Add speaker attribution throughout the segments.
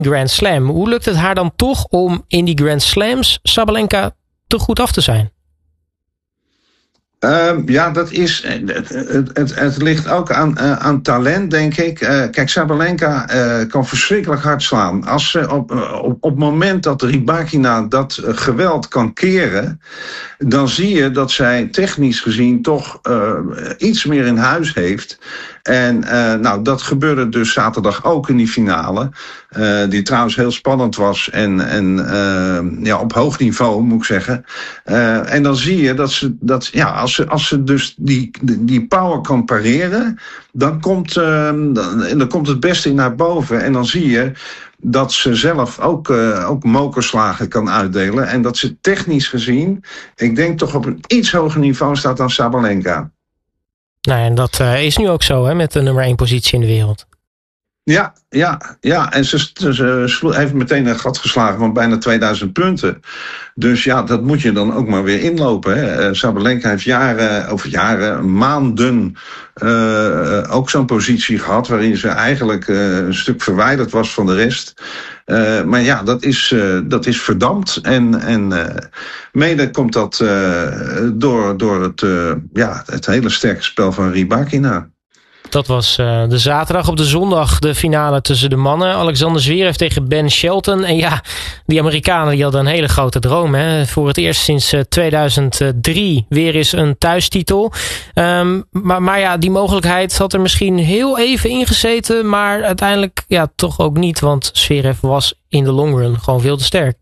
Speaker 1: Grand Slam. Hoe lukt het haar dan toch om in die Grand Slams Sabalenka te goed af te zijn?
Speaker 2: Dat is. Het ligt ook aan talent, denk ik. Kijk, Sabalenka kan verschrikkelijk hard slaan. Als ze op het moment dat Rybakina dat geweld kan keren, dan zie je dat zij technisch gezien toch iets meer in huis heeft. En dat gebeurde dus zaterdag ook in die finale. Die trouwens heel spannend was en op hoog niveau, moet ik zeggen. En dan zie je als ze dus die power kan pareren, dan komt het beste in haar boven. En dan zie je dat ze zelf ook mokerslagen kan uitdelen. En dat ze technisch gezien, ik denk toch op een iets hoger niveau staat dan Sabalenka.
Speaker 1: Nou, en dat is nu ook zo, hè, met de nummer 1 positie in de wereld. Ja. En ze heeft meteen een gat geslagen van bijna 2000 punten. Dus ja, dat moet je dan ook maar weer inlopen. Hè. Sabalenka heeft maanden ook zo'n positie gehad waarin ze eigenlijk een stuk verwijderd was van de rest. Maar ja, dat is verdampt. En mede komt dat door het hele sterke spel van Rybakina. Dat was de zaterdag. Op de zondag de finale tussen de mannen. Alexander Zverev tegen Ben Shelton. En ja, die Amerikanen die hadden een hele grote droom. Hè? Voor het eerst sinds 2003 weer eens een thuistitel. Maar ja, die mogelijkheid had er misschien heel even ingezeten. Maar uiteindelijk toch ook niet. Want Zverev was in de long run gewoon veel te sterk.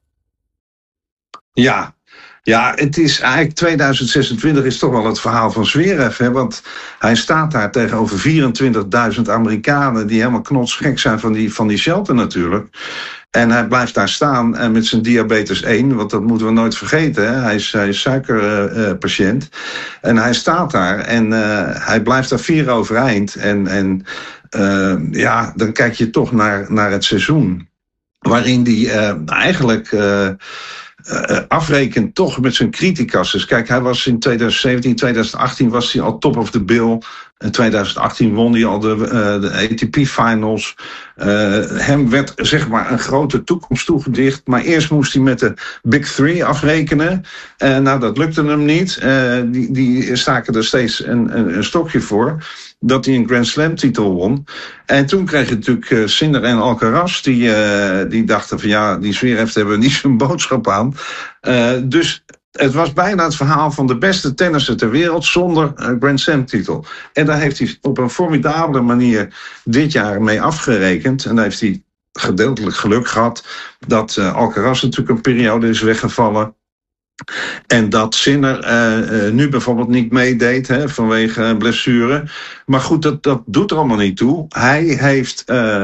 Speaker 2: Ja, het is eigenlijk 2026 is toch wel het verhaal van Zverev. Hè? Want hij staat daar tegenover 24.000 Amerikanen die helemaal knotsgek zijn van die Shelton natuurlijk. En hij blijft daar staan met zijn diabetes 1, want dat moeten we nooit vergeten. Hè? Hij is suikerpatiënt. En hij staat daar en hij blijft daar 4 overeind. En dan kijk je toch naar het seizoen. Waarin die eigenlijk afrekent toch met zijn criticas. Dus kijk, hij was in 2017, 2018 was hij al top of the bill. In 2018 won hij al de ATP Finals. Hem werd zeg maar een grote toekomst toegedicht. Maar eerst moest hij met de Big Three afrekenen. Dat lukte hem niet. Die staken er steeds een stokje voor. Dat hij een Grand Slam titel won. En toen kreeg je natuurlijk Sinner en Alcaraz. Die dachten van die Zverev hebben we niet zo'n boodschap aan. Dus het was bijna het verhaal van de beste tennisser ter wereld zonder Grand Slam titel. En daar heeft hij op een formidabele manier dit jaar mee afgerekend. En daar heeft hij gedeeltelijk geluk gehad dat Alcaraz natuurlijk een periode is weggevallen. En dat Sinner nu bijvoorbeeld niet meedeed vanwege blessure. Maar goed, dat doet er allemaal niet toe. Hij heeft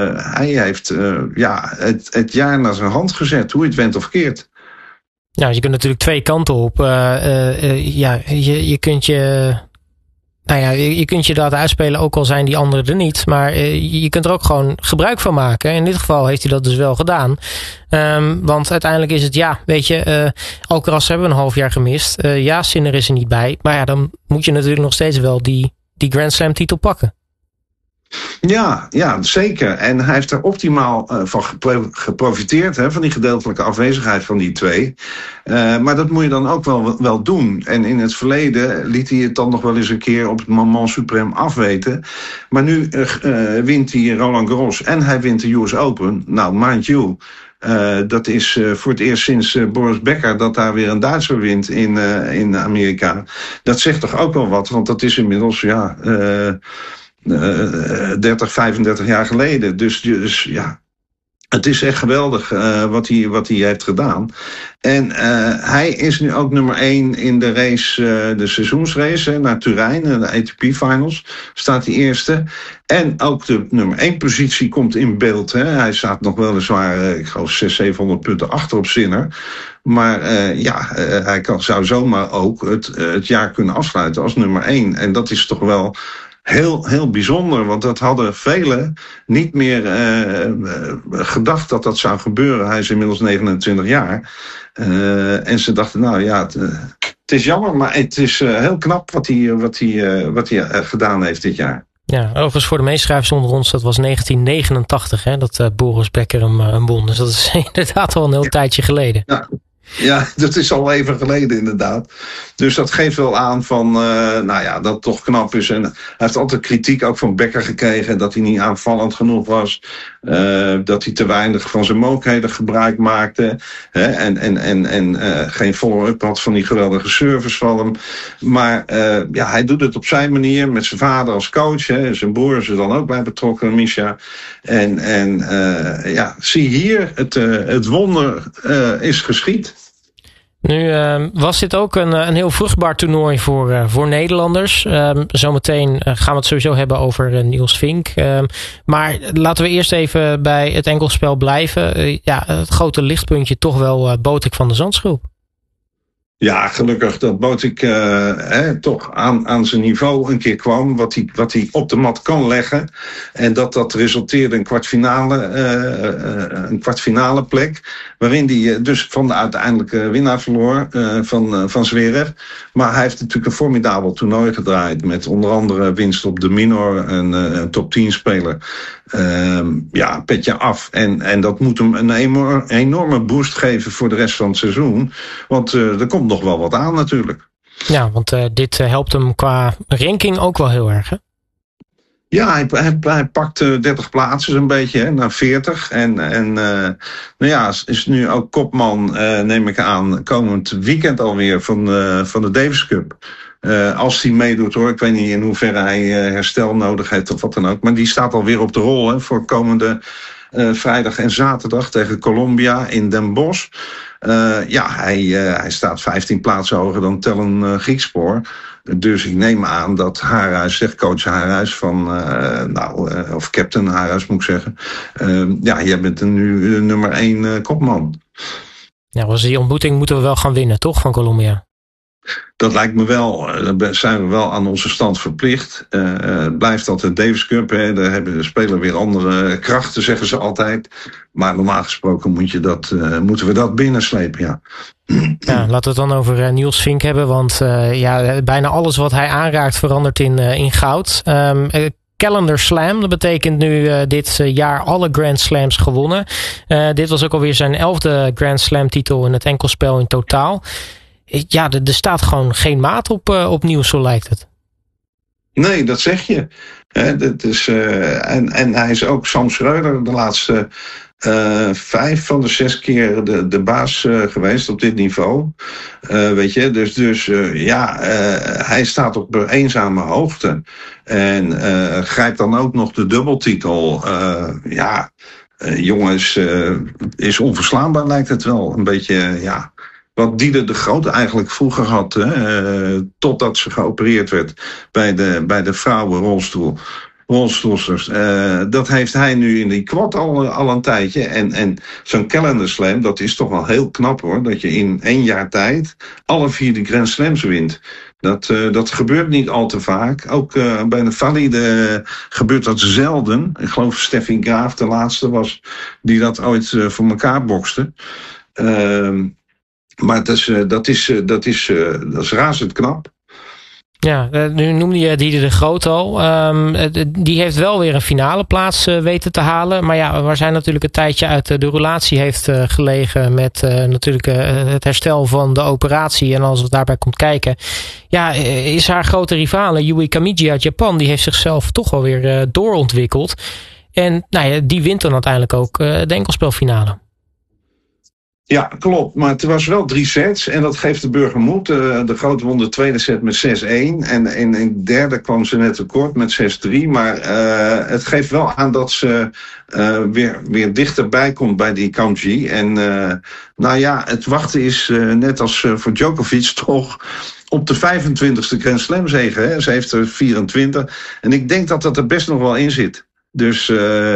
Speaker 2: het jaar naar zijn hand gezet, hoe het went of keert.
Speaker 1: Nou, je kunt natuurlijk 2 kanten op. Je kunt je kunt je dat uitspelen, ook al zijn die anderen er niet. Maar je kunt er ook gewoon gebruik van maken. In dit geval heeft hij dat dus wel gedaan. Want uiteindelijk is het, Alcaraz hebben we een half jaar gemist. Sinner is er niet bij. Maar ja, dan moet je natuurlijk nog steeds wel die Grand Slam titel pakken.
Speaker 2: Ja, zeker. En hij heeft er optimaal van geprofiteerd, van die gedeeltelijke afwezigheid van die 2. Maar dat moet je dan ook wel doen. En in het verleden liet hij het dan nog wel eens een keer op het moment suprême afweten. Maar nu wint hij Roland Garros en hij wint de US Open. Nou, mind you, dat is voor het eerst sinds Boris Becker dat daar weer een Duitser wint in Amerika. Dat zegt toch ook wel wat, want dat is inmiddels 30, 35 jaar geleden. Dus ja, het is echt geweldig wat hij heeft gedaan. En hij is nu ook nummer 1 in de race, de seizoensrace naar Turijn, de ATP Finals. Staat hij eerste. En ook de nummer 1 positie komt in beeld. Hè. Hij staat nog weliswaar, ik geloof 600, 700 punten achter op Sinner. Maar hij zou zomaar ook het jaar kunnen afsluiten als nummer 1. En dat is toch wel heel, heel bijzonder, want dat hadden velen niet meer gedacht dat dat zou gebeuren. Hij is inmiddels 29 jaar. En ze dachten, het is jammer, maar het is heel knap wat hij gedaan heeft dit jaar.
Speaker 3: Ja, overigens voor de meeschrijvers onder ons, dat was 1989, hè, dat Boris Becker hem won. Dus dat is inderdaad al een heel tijdje geleden.
Speaker 1: Ja, dat is al even geleden inderdaad. Dus dat geeft wel aan van, dat het toch knap is. En hij heeft altijd kritiek ook van Becker gekregen dat hij niet aanvallend genoeg was. Dat hij te weinig van zijn mogelijkheden gebruik maakte. En geen follow-up had van die geweldige service van hem. Maar hij doet het op zijn manier met zijn vader als coach. Hè. Zijn broer is er dan ook bij betrokken, Misha. Zie hier, het wonder is geschied.
Speaker 3: Nu was dit ook een heel vruchtbaar toernooi voor Nederlanders. Zometeen gaan we het sowieso hebben over Niels Vink. Maar laten we eerst even bij het enkelspel blijven. Het grote lichtpuntje toch wel Botik van de Zandschulp.
Speaker 1: Ja, gelukkig dat Botik toch aan zijn niveau een keer kwam. Wat hij op de mat kan leggen. En dat resulteerde in een kwartfinale plek. Waarin hij dus van de uiteindelijke winnaar verloor van Zverev. Maar hij heeft natuurlijk een formidabel toernooi gedraaid. Met onder andere winst op de minor. Een top 10 speler. Petje af. En dat moet hem een enorme boost geven voor de rest van het seizoen. Want er komt nog wel wat aan natuurlijk.
Speaker 3: Ja, want dit helpt hem qua ranking ook wel heel erg, hè?
Speaker 1: Ja, hij pakt 30 plaatsen een beetje, naar 40. Is nu ook kopman, neem ik aan, komend weekend alweer van de Davis Cup. Als hij meedoet hoor, ik weet niet in hoeverre hij herstel nodig heeft of wat dan ook. Maar die staat alweer op de rol voor komende vrijdag en zaterdag tegen Colombia in Den Bosch. Hij staat 15 plaatsen hoger dan Tellen Griekspoor. Dus ik neem aan dat Haarhuis, zegt coach Haarhuis of captain Haarhuis moet ik zeggen. Jij bent nu de nummer 1 kopman.
Speaker 3: Ja, was die ontmoeting moeten we wel gaan winnen, toch, van Colombia?
Speaker 1: Dat lijkt me wel. Daar zijn we wel aan onze stand verplicht. Het blijft altijd Davis Cup. Hè. Daar hebben de spelers weer andere krachten, zeggen ze altijd. Maar normaal gesproken moeten we dat binnenslepen, ja.
Speaker 3: Ja, laten we het dan over Niels Vink hebben. Want bijna alles wat hij aanraakt verandert in goud. Calendar Slam, dat betekent nu dit jaar alle Grand Slams gewonnen. Dit was ook alweer zijn 11e Grand Slam titel in het enkelspel in totaal. Ja, er staat gewoon geen maat op Niels, zo lijkt het.
Speaker 1: Nee, dat zeg je. Dat is, en hij is ook Sam Schreuder de laatste 5 van de 6 keer de baas geweest op dit niveau. Weet je, dus hij staat op eenzame hoogte. En grijpt dan ook nog de dubbeltitel. Jongens, is onverslaanbaar lijkt het wel. Een beetje, wat Dieder de Groot eigenlijk vroeger had, totdat ze geopereerd werd bij de vrouwenrolstoelsters. Dat heeft hij nu in die quad al een tijdje. En zo'n Calendar Slam, dat is toch wel heel knap hoor. Dat je in 1 jaar tijd alle 4 de Grand Slams wint. Dat gebeurt niet al te vaak. Ook bij de valide gebeurt dat zelden. Ik geloof Steffi Graaf de laatste was die dat ooit voor elkaar bokste. Maar dat is razend knap.
Speaker 3: Ja, nu noemde je Dieder de Groot al. Die heeft wel weer een finale plaats weten te halen. Maar ja, waar zij natuurlijk een tijdje uit de roulatie heeft gelegen met natuurlijk het herstel van de operatie. En als het daarbij komt kijken, is haar grote rivale Yui Kamiji uit Japan, die heeft zichzelf toch wel weer doorontwikkeld. En die wint dan uiteindelijk ook de enkelspelfinale.
Speaker 1: Ja, klopt. Maar het was wel 3 sets. En dat geeft de Burger moed. De Grote won de tweede set met 6-1. En in de derde kwam ze net tekort met 6-3. Maar het geeft wel aan dat ze weer dichterbij komt bij die Kamji. En het wachten is net als voor Djokovic toch op de 25e Grand Slam zege. Hè? Ze heeft er 24. En ik denk dat er best nog wel in zit. Dus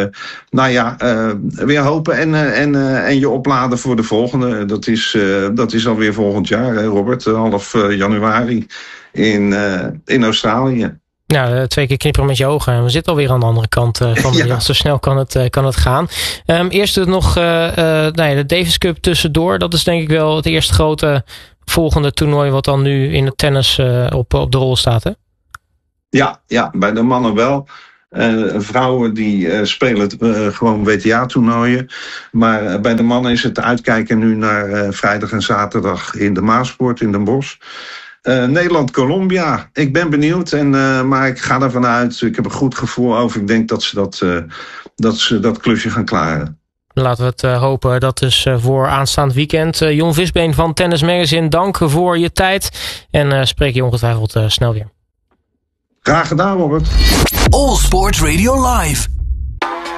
Speaker 1: weer hopen en je opladen voor de volgende. Dat is alweer volgend jaar, hè, Robert. Half januari in Australië.
Speaker 3: Ja, 2 keer knipperen met je ogen. We zitten alweer aan de andere kant van de jas. Zo snel kan het gaan. Eerst nog de Davis Cup tussendoor. Dat is denk ik wel het eerste grote volgende toernooi wat dan nu in het tennis op de rol staat, hè?
Speaker 1: Ja, bij de mannen wel. Vrouwen die spelen gewoon WTA-toernooien. Maar bij de mannen is het uitkijken nu naar vrijdag en zaterdag in de Maasport in Den Bosch. Nederland-Colombia. Ik ben benieuwd, maar ik ga ervan uit. Ik heb een goed gevoel over. Ik denk dat ze dat klusje gaan klaren.
Speaker 3: Laten we het hopen. Dat is voor aanstaand weekend. Jon Visbeen van Tennis Magazine, dank voor je tijd. En spreek je ongetwijfeld snel weer.
Speaker 1: Graag gedaan, Robert.
Speaker 4: All Sports Radio Live.